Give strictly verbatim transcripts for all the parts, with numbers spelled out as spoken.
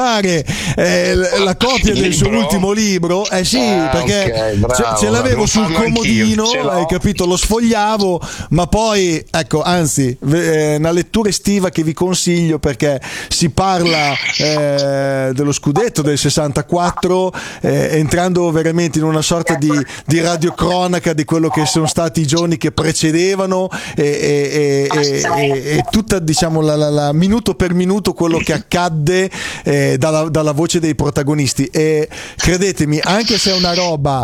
eh, la copia del suo ultimo libro, eh sì, ah, perché okay, bravo, ce, ce l'avevo sul comodino, hai capito, lo sfogliavo, ma poi ecco, anzi, eh, una lettura estiva che vi consiglio, perché si parla eh, dello scudetto del sessantaquattro, eh, entrando veramente in una sorta di, di radiocronaca di quello che sono stati i giorni che precedevano e, e, e, e, e tutta, diciamo, la, la, la minuto per minuto quello che accadde eh, Dalla, dalla voce dei protagonisti. E credetemi, anche se è una roba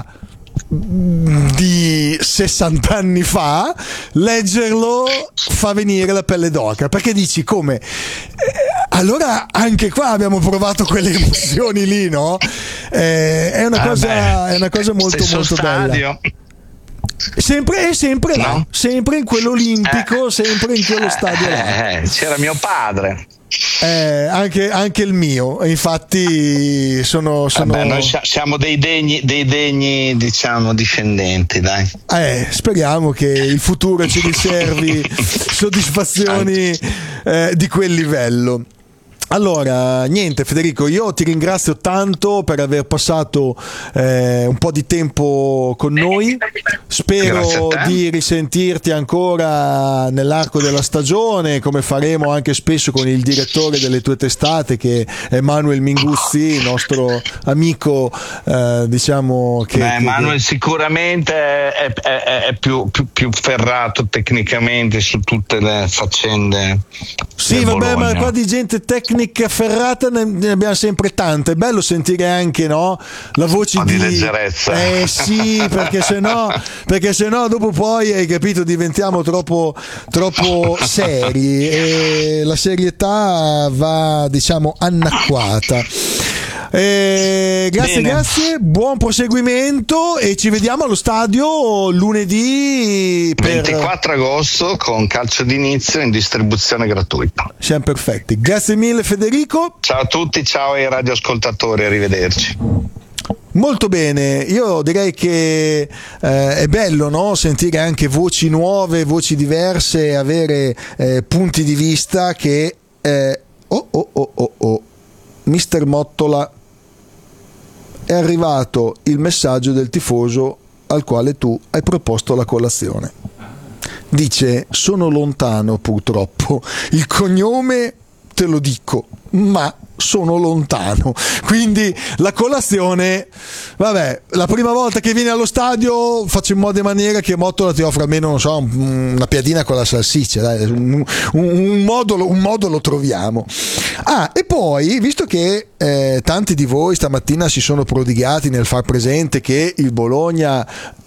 di sessanta anni fa, leggerlo fa venire la pelle d'oca, perché dici come eh, allora anche qua abbiamo provato quelle emozioni lì, no? Eh, è una cosa ah è una cosa molto molto stadio. Bella. Sempre, sempre là, no? Sempre in quello olimpico, eh, sempre in quello stadio là. Eh, c'era mio padre. Eh, anche, anche il mio, infatti sono, sono... Vabbè, noi siamo dei degni, dei degni, diciamo, discendenti, dai. Eh, speriamo che il futuro ci riservi soddisfazioni eh, di quel livello. Allora, niente Federico, io ti ringrazio tanto per aver passato eh, un po' di tempo con noi, spero di risentirti ancora nell'arco della stagione, come faremo anche spesso con il direttore delle tue testate, che è Manuel Minguzzi, nostro amico, eh, diciamo che... Beh, Manuel che... sicuramente è, è, è più, più, più ferrato tecnicamente su tutte le faccende. Sì, vabbè, Bologna. Ma qua di gente tecnica ferrata ne abbiamo sempre tanta. È bello sentire anche, no, la voce di, di leggerezza. Eh sì, perché sennò perché sennò dopo poi, hai capito, diventiamo troppo troppo seri e la serietà va, diciamo, annacquata. Eh, grazie, Bene. grazie, buon proseguimento e ci vediamo allo stadio lunedì per... ventiquattro agosto con calcio d'inizio in distribuzione gratuita. Siamo perfetti, grazie mille Federico. Ciao a tutti, ciao ai radioascoltatori, arrivederci. Molto bene, io direi che eh, è bello, no? Sentire anche voci nuove, voci diverse, avere eh, punti di vista che eh, oh oh oh oh oh mister Mottola, è arrivato il messaggio del tifoso al quale tu hai proposto la colazione. Dice: sono lontano purtroppo, il cognome te lo dico, ma sono lontano, quindi la colazione, vabbè, la prima volta che vieni allo stadio faccio in modo e maniera che Mottola ti offra almeno, non so, una piadina con la salsiccia, dai, un, un, un, modo, un modo lo troviamo. Ah, e poi, visto che eh, tanti di voi stamattina si sono prodigati nel far presente che il Bologna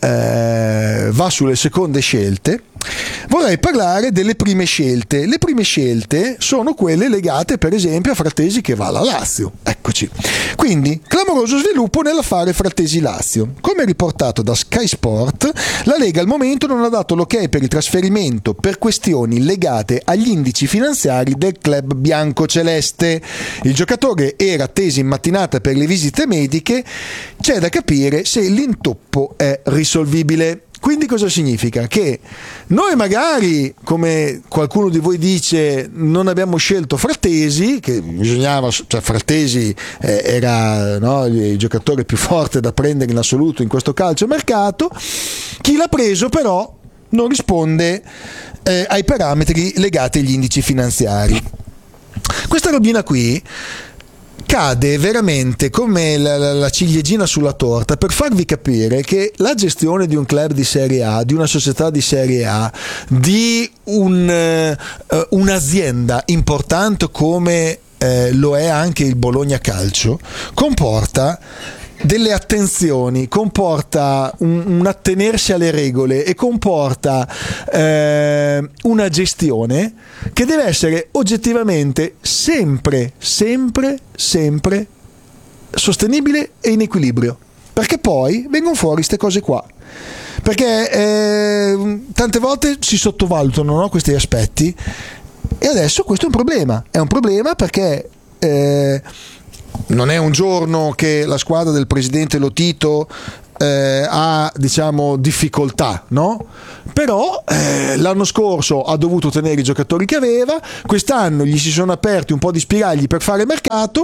eh, va sulle seconde scelte, vorrei parlare delle prime scelte. Le prime scelte sono quelle legate, per esempio, a Frattesi che va alla Lazio. Eccoci. Quindi, clamoroso sviluppo nell'affare Frattesi-Lazio. Come riportato da Sky Sport, la Lega al momento non ha dato l'ok per il trasferimento per questioni legate agli indici finanziari del club biancoceleste. Il giocatore era atteso in mattinata per le visite mediche. C'è da capire se l'intoppo è risolvibile. Quindi cosa significa? Che noi magari, come qualcuno di voi dice, non abbiamo scelto Frattesi, che bisognava, cioè Frattesi eh, era, no, il giocatore più forte da prendere in assoluto in questo calciomercato. Chi l'ha preso però non risponde eh, ai parametri legati agli indici finanziari. Questa robina qui cade veramente come la, la, la ciliegina sulla torta per farvi capire che la gestione di un club di Serie A, di una società di Serie A, di un, uh, un'azienda importante come uh, lo è anche il Bologna Calcio, comporta delle attenzioni, comporta un, un attenersi alle regole e comporta eh, una gestione che deve essere oggettivamente sempre, sempre, sempre sostenibile e in equilibrio, perché poi vengono fuori queste cose qua, perché eh, tante volte si sottovalutano, no, questi aspetti, e adesso questo è un problema, è un problema perché eh, non è un giorno che la squadra del presidente Lotito eh, ha, diciamo, difficoltà, no? Però eh, l'anno scorso ha dovuto tenere i giocatori che aveva, quest'anno gli si sono aperti un po' di spiragli per fare mercato,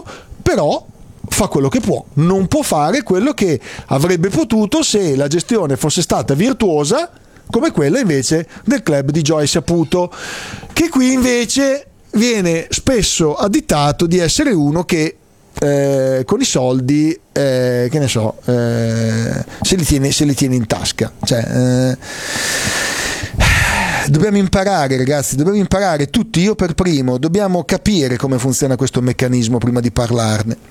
però fa quello che può, non può fare quello che avrebbe potuto se la gestione fosse stata virtuosa come quella invece del club di Joy Saputo, che qui invece viene spesso additato di essere uno che eh, con i soldi eh, che ne so eh, se li tiene, se li tiene in tasca, cioè eh, dobbiamo imparare, ragazzi, dobbiamo imparare tutti, io per primo, dobbiamo capire come funziona questo meccanismo prima di parlarne.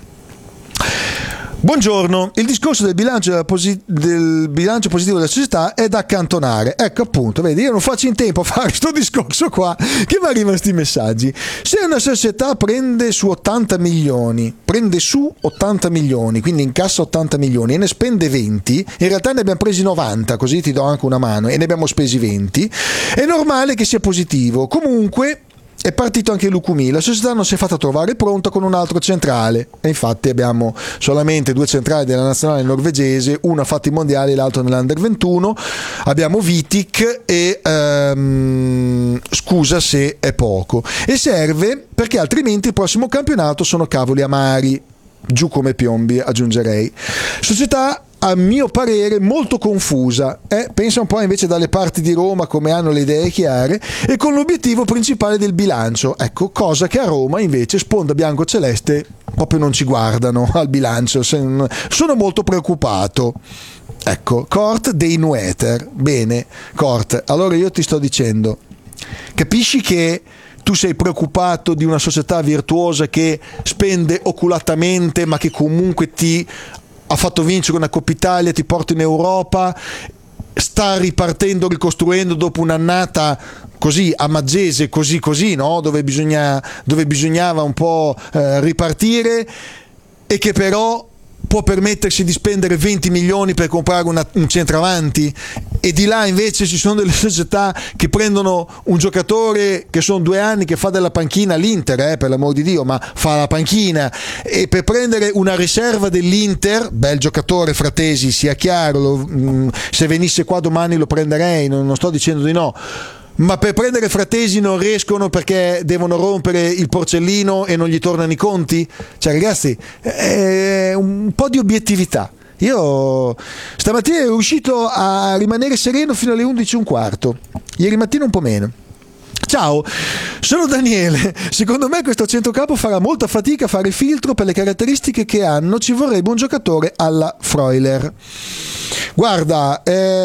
Buongiorno, il discorso del bilancio, posi- del bilancio positivo della società è da accantonare. Ecco appunto, vedi, io non faccio in tempo a fare questo discorso qua che mi arrivano questi messaggi. Se una società prende su ottanta milioni, prende su ottanta milioni, quindi incassa ottanta milioni e ne spende venti, in realtà ne abbiamo presi novanta, così ti do anche una mano, e ne abbiamo spesi venti, è normale che sia positivo. Comunque è partito anche Lukumi, la società non si è fatta trovare pronta con un altro centrale e infatti abbiamo solamente due centrali della nazionale norvegese, una fatta in mondiale e l'altro nell'Under ventuno, abbiamo Vitic e um, scusa se è poco, e serve perché altrimenti il prossimo campionato sono cavoli amari, giù come piombi aggiungerei. Società a mio parere molto confusa, eh? Pensa un po' invece dalle parti di Roma come hanno le idee chiare e con l'obiettivo principale del bilancio, ecco, cosa che a Roma invece sponda bianco-celeste proprio non ci guardano al bilancio, sono molto preoccupato. Ecco, Cort dei Nueter, bene Cort, allora io ti sto dicendo, capisci che tu sei preoccupato di una società virtuosa che spende oculatamente ma che comunque ti ha fatto vincere una Coppa Italia, ti porta in Europa, sta ripartendo, ricostruendo dopo un'annata così a Maggese, così così, no? Dove bisogna, dove bisognava un po' eh, ripartire, e che però può permettersi di spendere venti milioni per comprare una, un centravanti, e di là invece ci sono delle società che prendono un giocatore che sono due anni che fa della panchina all'Inter, eh, per l'amor di Dio, ma fa la panchina, e per prendere una riserva dell'Inter, bel giocatore Fratesi, sia chiaro, lo, mh, se venisse qua domani lo prenderei, non, non sto dicendo di no, ma per prendere Fratesi non riescono perché devono rompere il porcellino e non gli tornano i conti. Cioè ragazzi, è un po' di obiettività. Io stamattina ero riuscito a rimanere sereno fino alle undici e un quarto, ieri mattina un po' meno. Ciao, sono Daniele. Secondo me questo centrocampo farà molta fatica a fare filtro per le caratteristiche che hanno. Ci vorrebbe un giocatore alla Freuler. Guarda,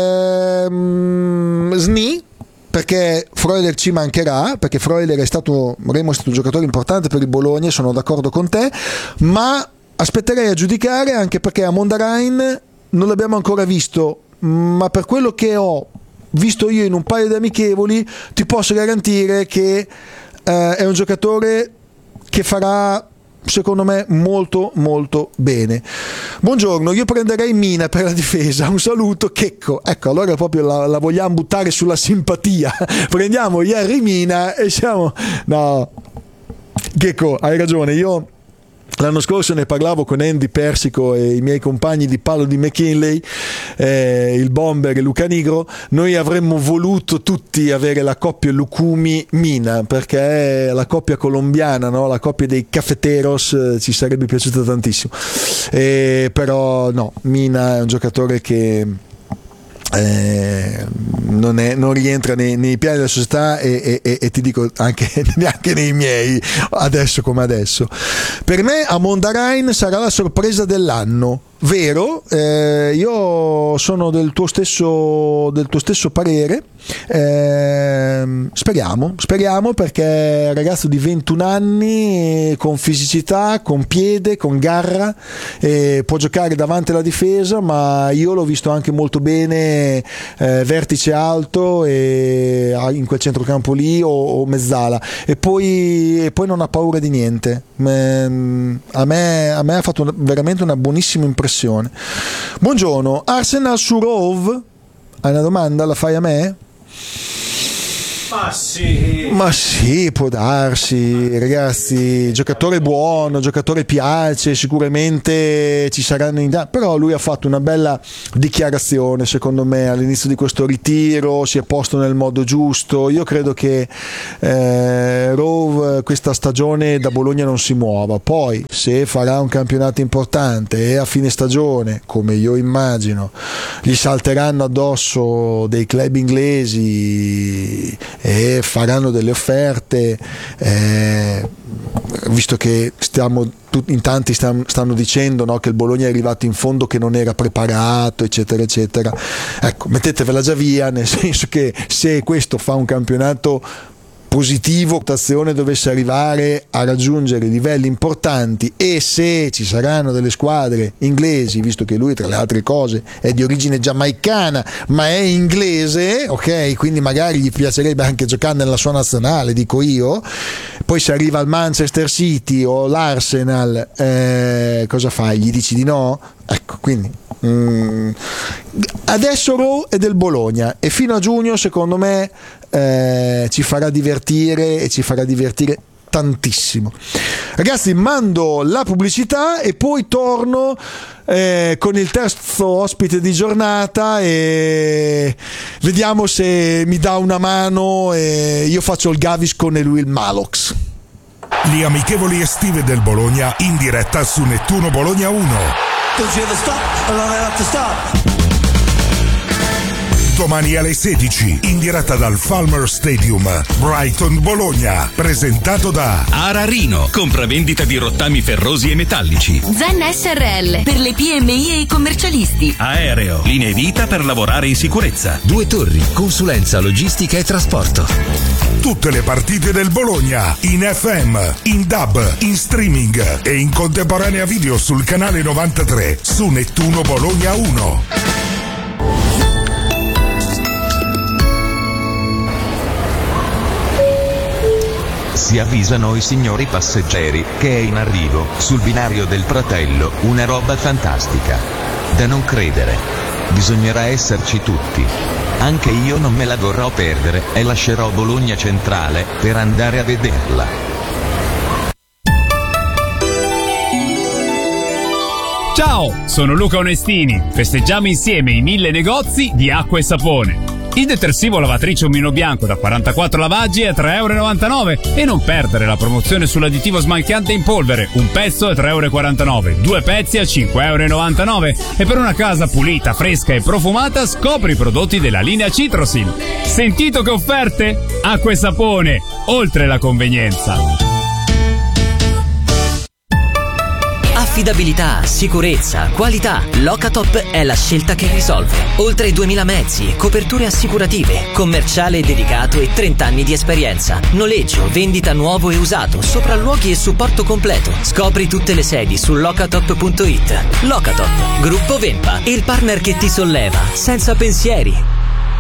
ehm, Sni, perché Freuler ci mancherà, perché Freuler è stato, Remo è stato un giocatore importante per il Bologna, sono d'accordo con te, ma aspetterei a giudicare anche perché a Mondarain non l'abbiamo ancora visto, ma per quello che ho visto io in un paio di amichevoli ti posso garantire che eh, è un giocatore che farà secondo me molto molto bene. Buongiorno, io prenderei Mina per la difesa, un saluto Checco. Ecco, allora proprio la, la vogliamo buttare sulla simpatia, prendiamo Jerry Mina e siamo, no Checco, hai ragione, io l'anno scorso ne parlavo con Andy Persico e i miei compagni di palo di McKinley, eh, il bomber e Luca Nigro. Noi avremmo voluto tutti avere la coppia Lukumi-Mina, perché è la coppia colombiana, no? La coppia dei cafeteros, eh, ci sarebbe piaciuta tantissimo, eh, però no, Mina è un giocatore che Eh, non, è, non rientra nei, nei piani della società e, e, e ti dico anche neanche nei miei adesso come adesso. Per me a Mondarain sarà la sorpresa dell'anno, vero? Eh, io sono del tuo stesso del tuo stesso parere, eh, speriamo speriamo perché è un ragazzo di ventuno anni con fisicità, con piede, con garra, eh, può giocare davanti alla difesa, ma io l'ho visto anche molto bene eh, vertice alto e in quel centrocampo lì o, o mezzala, e poi, e poi non ha paura di niente. A me, a me ha fatto una, veramente una buonissima impressione. Buongiorno, Arsenal su Rove? Hai una domanda? La fai a me? Ma sì. Ma sì, può darsi, ragazzi. Giocatore buono, giocatore piace, sicuramente ci saranno in... Però lui ha fatto una bella dichiarazione, secondo me, all'inizio di questo ritiro, si è posto nel modo giusto. Io credo che eh, Rove questa stagione da Bologna non si muova. Poi, se farà un campionato importante e a fine stagione, come io immagino, gli salteranno addosso dei club inglesi e faranno delle offerte, eh, visto che stiamo in tanti stanno, stanno dicendo, no, che il Bologna è arrivato in fondo, che non era preparato, eccetera eccetera. Ecco, mettetevela già via, nel senso che se questo fa un campionato positivo, votazione dovesse arrivare a raggiungere livelli importanti, e se ci saranno delle squadre inglesi, visto che lui tra le altre cose è di origine giamaicana ma è inglese, ok, quindi magari gli piacerebbe anche giocare nella sua nazionale, dico io. Poi se arriva al Manchester City o l'Arsenal, eh, cosa fai? Gli dici di no? Ecco, quindi mm, adesso Rowe è del Bologna e fino a giugno secondo me eh, ci farà divertire e ci farà divertire tantissimo. Ragazzi, mando la pubblicità e poi torno eh, con il terzo ospite di giornata e vediamo se mi dà una mano e io faccio il Gaviscon e lui il Malox. Le amichevoli estive del Bologna in diretta su Nettuno Bologna uno. Domani alle sedici in diretta dal Falmer Stadium, Brighton Bologna, presentato da Ararino, compravendita di rottami ferrosi e metallici. Zen S R L per le P M I e i commercialisti. Aereo, linee vita per lavorare in sicurezza. Due Torri, consulenza logistica e trasporto. Tutte le partite del Bologna in F M, in D A B, in streaming e in contemporanea video sul canale novantatré su Nettuno Bologna uno. Si avvisano i signori passeggeri che è in arrivo, sul binario del Pratello, una roba fantastica. Da non credere. Bisognerà esserci tutti. Anche io non me la vorrò perdere e lascerò Bologna Centrale per andare a vederla. Ciao, sono Luca Onestini. Festeggiamo insieme i mille negozi di acqua e sapone. Il detersivo lavatrice Omino Bianco da quarantaquattro lavaggi è a tre e novantanove euro e non perdere la promozione sull'additivo smalchiante in polvere, un pezzo a tre e quarantanove euro, due pezzi a cinque e novantanove euro e per una casa pulita, fresca e profumata scopri i prodotti della linea Citrosil. Sentito che offerte? Acqua e sapone, oltre la convenienza. Affidabilità, sicurezza, qualità. Locatop è la scelta che risolve. Oltre duemila mezzi, coperture assicurative, commerciale dedicato e trenta anni di esperienza. Noleggio, vendita nuovo e usato, sopralluoghi e supporto completo. Scopri tutte le sedi su locatop punto it. Locatop, gruppo Vempa, il partner che ti solleva, senza pensieri.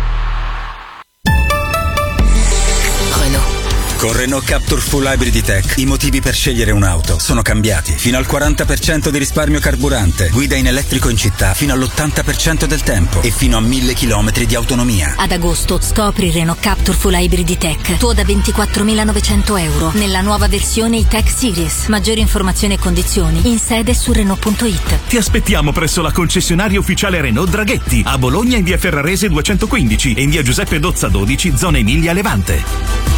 Con Renault Captur Full Hybrid Tech i motivi per scegliere un'auto sono cambiati. Fino al quaranta per cento di risparmio carburante, guida in elettrico in città fino all'ottanta per cento del tempo e fino a mille chilometri di autonomia. Ad agosto scopri Renault Captur Full Hybrid Tech, tuo da ventiquattromilanovecento euro nella nuova versione E-Tech Series. Maggiori informazioni e condizioni in sede su Renault punto it. Ti aspettiamo presso la concessionaria ufficiale Renault Draghetti a Bologna in via Ferrarese duecentoquindici e in via Giuseppe Dozza dodici, zona Emilia Levante.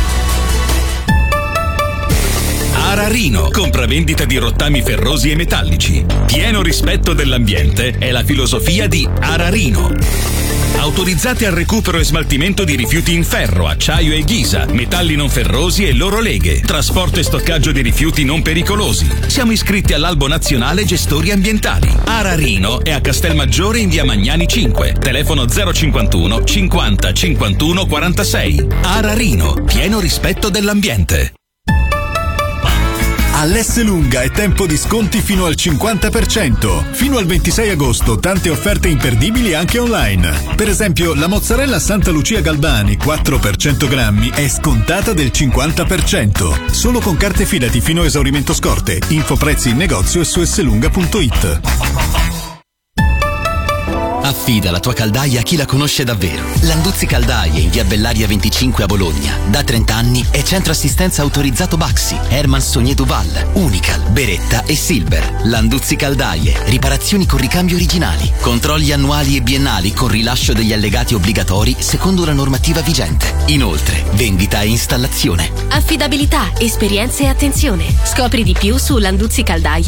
Ararino, compravendita di rottami ferrosi e metallici. Pieno rispetto dell'ambiente è la filosofia di Ararino. Autorizzati al recupero e smaltimento di rifiuti in ferro, acciaio e ghisa, metalli non ferrosi e loro leghe, trasporto e stoccaggio di rifiuti non pericolosi. Siamo iscritti all'Albo Nazionale Gestori Ambientali. Ararino è a Castelmaggiore in via Magnani cinque, telefono zero cinquantuno cinquanta cinquantuno quarantasei. Ararino, pieno rispetto dell'ambiente. All'Esselunga è tempo di sconti fino al cinquanta per cento. Fino al ventisei agosto tante offerte imperdibili anche online. Per esempio la mozzarella Santa Lucia Galbani quattro per cento grammi è scontata del cinquanta per cento. Solo con carte fidati fino a esaurimento scorte. Info prezzi in negozio e su esselunga punto it. Affida la tua caldaia a chi la conosce davvero. Landuzzi Caldaie in via Bellaria venticinque a Bologna. Da trenta anni è centro assistenza autorizzato Baxi, Herman Sogné Duval, Unical, Beretta e Silver. Landuzzi Caldaie, riparazioni con ricambio originali, controlli annuali e biennali con rilascio degli allegati obbligatori secondo la normativa vigente. Inoltre, vendita e installazione. Affidabilità, esperienza e attenzione. Scopri di più su landuzzi caldaie